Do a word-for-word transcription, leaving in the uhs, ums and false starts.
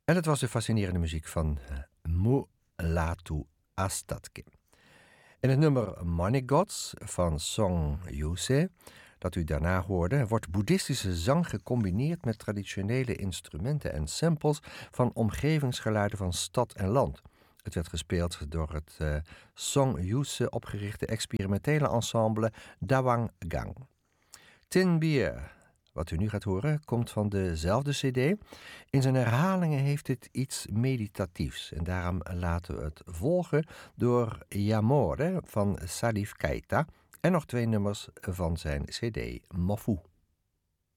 En het was de fascinerende muziek van Mulatu Astatke. In het nummer Money Gods van Song Yuse, dat u daarna hoorde, wordt boeddhistische zang gecombineerd met traditionele instrumenten en samples van omgevingsgeluiden van stad en land. Het werd gespeeld door het uh, Song Yuse opgerichte experimentele ensemble Dawang Gang. Tin Beer, wat u nu gaat horen, komt van dezelfde cd. In zijn herhalingen heeft het iets meditatiefs en daarom laten we het volgen door Yamore van Salif Keita en nog twee nummers van zijn cd Mofu.